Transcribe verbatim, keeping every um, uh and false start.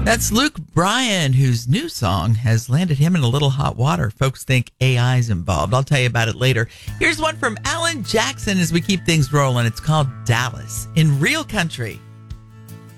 That's Luke Bryan, whose new song has landed him in a little hot water. Folks think A I's involved. I'll tell you about it later. Here's one from Alan Jackson as we keep things rolling. It's called Dallas in Real Country.